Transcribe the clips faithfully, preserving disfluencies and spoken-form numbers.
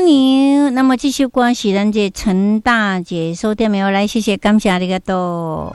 Morning。那么这首歌是咱这陈大姐收点没有？来，谢谢，感谢你个多。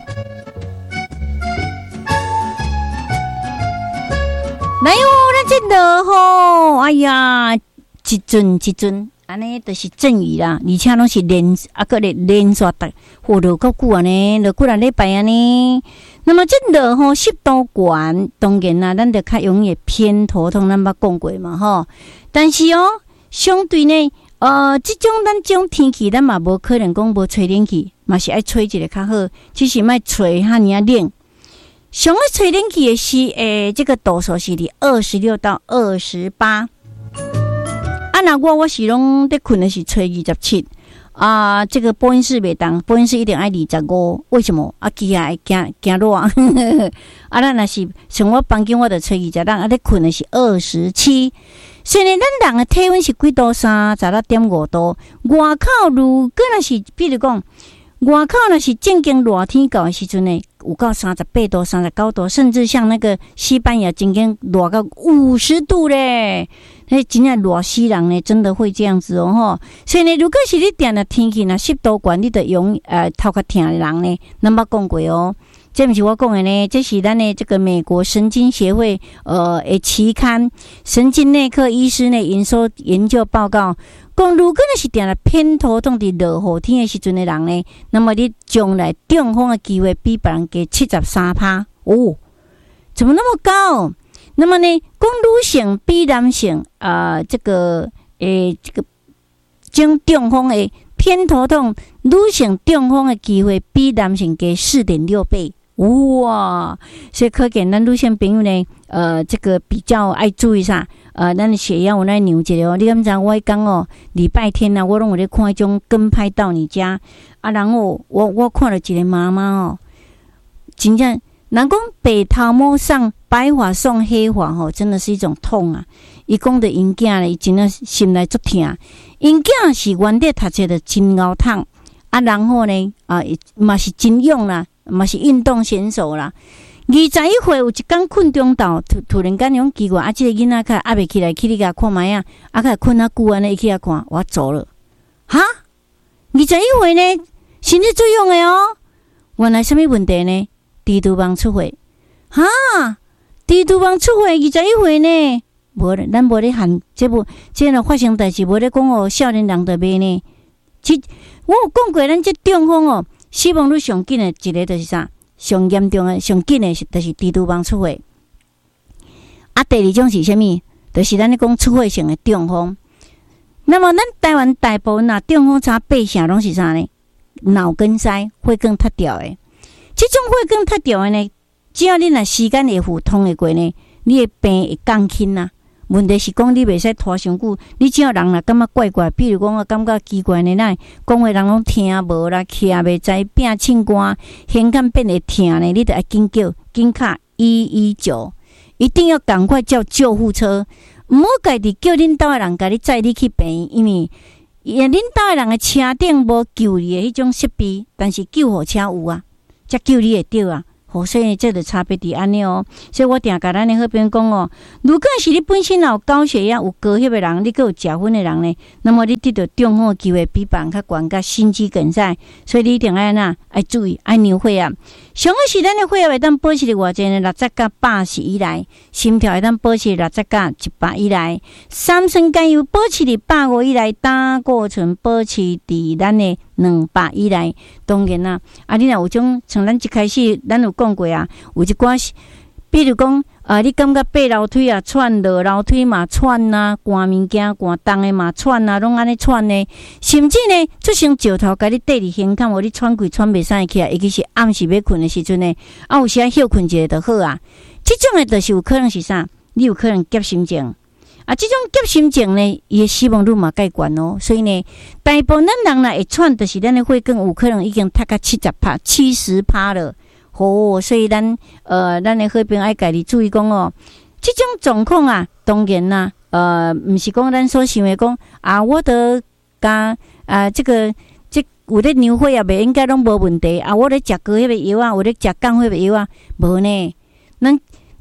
来哟，咱这落吼，哎呀，一阵一阵，安尼都是阵雨啦，而且拢是连啊个咧连续的，落落够久安尼，落几啊礼拜安尼。那么这落吼湿度悬，当然啦，咱就较容易偏头痛，咱捌讲过嘛吼。但是哦，相对呢，呃，这种咱这种天气，咱嘛无可能讲无吹冷气，嘛是爱吹一个较好，只是莫吹遐尔冷。上爱吹冷气的是，诶，这个度数是伫二十六到二十八。啊，那我我是拢在困的是吹二十七。啊，这个播音室袂当，播音室一定爱二十五。为什么？啊，机啊会惊惊热。啊，咱若是像我房间，我就吹二十六，啊，咧困的是二十七。虽然咱人的体温是几度？三十六点五度。外口如果若是，比如讲，外口若是正经热天到的时阵呢，有到三十八度、三十九度，甚至像那个西班牙正经热到五十度咧。那真正热死人呢，真的会这样子哦吼。所以呢，如果是你定的天气呢，湿度高，你就容呃头壳痛的人呢，咱捌讲过哦。这不是我讲的呢，这是咱的这个美国神经协会呃的期刊《神经内科医师呢研究研究报告》讲，如果你是定了偏头痛的热雨天的时阵的人呢，那么你将来中风的机会比别人加七十三趴哦，怎么那么高？那么呢，讲女性比男性啊、呃，这个诶，这个种中风的偏头痛，女性中风的机会比男性加四点六倍，哇！所以可见咱女性朋友呢，呃，这个比较爱注意啥，呃，咱的血压有来牛一下哦。你敢知我讲哦，礼拜天啊，我拢有咧看一种跟拍到你家啊，然后我我看了一个妈妈哦，真正。人讲白头毛上白发送黑发吼，真的是一种痛啊！伊讲的因囝咧，伊真的心内足痛。因囝是原底读册的真熬痛啊，然后呢啊，嘛是真勇啦，嘛是运动选手啦。二十一岁有一天困中昼，突突然间种奇怪，啊，这个囡仔较压袂起来，去你甲看卖啊，啊，较困啊久安尼，伊去遐看，我走了。哈，二十一岁呢，身体作用的哦。原来什么问题呢？低度帮出血，哈！低度帮出血，二十一岁呢，无咱无咧喊，这不，这若发生代志，无咧讲哦，少年人得袂呢。即我有讲过，咱这中风哦，死亡率上紧的一个就是啥？上严重的、上紧的是就是低度帮出血。啊，第二种是啥物？就是咱咧讲出血性的中风。那么咱台湾大部分啊，中风差八成拢是啥呢？脑梗塞、血管塌掉的。这种血管塌掉的呢，只要你若时间会互通的过呢，你的病会降轻啦。问题是讲你袂使拖伤久，你只要人若感觉怪怪，比如讲我感觉奇怪的那讲话人拢听无啦，徛袂知，变凊寒，胸腔变会疼呢，你就要紧叫紧卡一一九，一定要赶快叫救护车，唔好家己叫恁兜的人甲你载你去病院，因为恁兜的人的车顶无救你的迄种设备，但是救护车有啊。才救你会到啊！好，所以这就差别伫安尼哦。所以我定甲咱的好朋友讲哦，如果是你本身有高血压、有高血的人，你佮有食薰的人呢，那么你得到中风的机会比别人较悬，甲心肌梗塞。所以你一定爱哪爱注意爱牛血啊。上个是咱的血压会当保持伫偌济呢？六十到八十以内，心跳会当保持六十到一百以内，三酸甘油保持伫百五以内，胆固醇保持伫咱的两百以内。当然啦，啊，你若有种像咱一开始咱有讲过啊，有一寡，比如讲，啊，你感觉爬楼梯啊喘，落楼梯嘛喘啊，寒物件寒重的嘛喘啊，拢安尼喘呢，甚至呢，出现石头甲你缀伫胸腔，互你喘气喘袂使起来，尤其是暗时要困的时阵呢，啊，有时啊休困一下就好啊。这种的就是有可能是啥？你有可能急心症。啊，这种急心症呢，伊的死亡率嘛介悬哦，所以呢，大部分咱人啦会喘，就是咱的血管有可能已经塌到七十趴、七十趴了。哦，所以咱呃，咱的好朋友爱家己注意讲哦，这种状况啊，当然啦，呃，毋是讲咱所想的讲啊，我得加啊，这个这有咧牛血也袂应该拢无问题啊，我咧食高迄个药啊，有咧食降血的药啊，无呢，咱。咱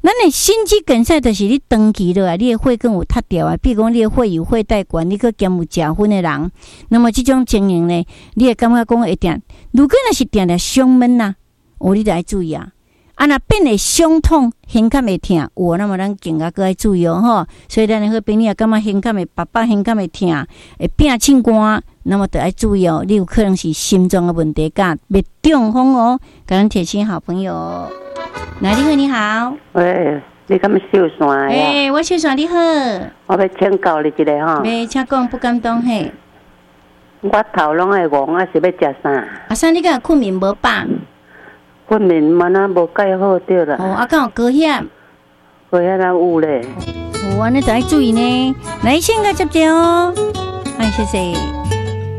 咱的心肌梗塞就是你长期落来，你的血管有塌掉啊，比如讲你的血有血带管，你去兼有食薰的人，那么这种情形呢，你会感觉讲会定。如果若是定定胸闷呐，哦，你就要注意啊。啊，若变会胸痛，胸坎会痛，哦，那么咱更加搁要注意哦，吼。所以咱的好朋友感觉胸坎会爸爸胸坎会痛，会变气寒，那么就要注意哦，你有可能是心脏的问题，甲别中风哦。感恩铁心好朋友。来，你好，你好。 喂，你敢要收线呀？ 诶，我收线，你好。 我要请教你一个吼。 诶，请讲，不敢当嘿。 我头拢会戆，啊是要食啥？ 啊，啥你敢困眠无饱？ 困眠嘛那无介好对啦。 哦，啊，敢有高血？ 高血压有咧。 哦，安尼就要注意呢。来，先个接接哦。哎，谢谢。